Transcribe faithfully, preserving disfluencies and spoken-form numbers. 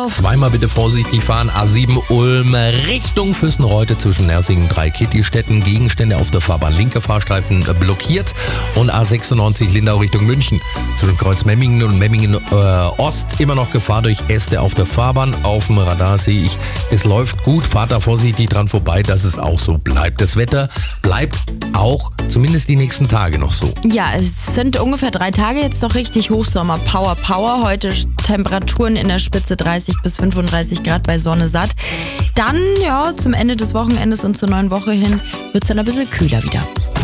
auf. Zweimal bitte vorsichtig fahren. A sieben Ulm Richtung Füssenreute zwischen Nersingen, Dreikittistetten. Gegenstände auf der Fahrbahn. Linke Fahrstreifen blockiert. Und A sechsundneunzig Lindau Richtung München. Zwischen Kreuz Memmingen und Memmingen äh, Ost immer noch Gefahr durch Äste auf der Fahrbahn. Auf dem Radar sehe ich, es läuft gut. Fahrt da vorsichtig dran vorbei, dass es auch so bleibt. Das Wetter bleibt auch zumindest die nächsten Tage noch so. Ja, es sind ungefähr drei Tage jetzt noch richtig Hochsommer. Power, Power. Heute Temperaturen in der Spitze dreißig bis fünfunddreißig Grad bei Sonne satt. Dann, ja, zum Ende des Wochenendes und zur neuen Woche hin wird es dann ein bisschen kühler wieder.